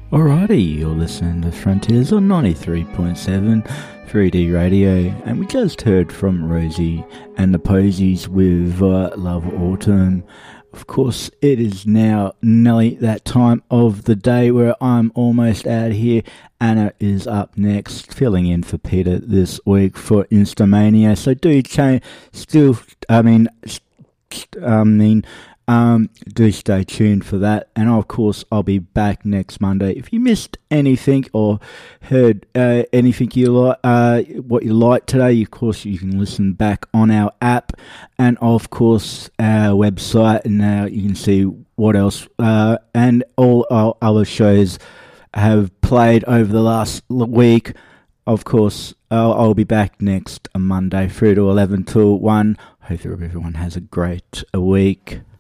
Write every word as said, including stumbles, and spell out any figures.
Alrighty, you're listening to Frontiers on ninety-three point seven three D Radio, and we just heard from Rosie and the Posies with uh, Love Autumn. Of course, it is now nearly that time of the day where I'm almost out here. Anna is up next, filling in for Peter this week for Instamania. So do change, still, I mean, I mean, Um, do stay tuned for that, and of course I'll be back next Monday. If you missed anything or heard uh, anything you like, uh, what you liked today, of course you can listen back on our app, and of course our website, and now you can see what else, uh, and all our other shows have played over the last week. Of course, I'll, I'll be back next Monday, three to eleven till one. Hope everyone has a great week.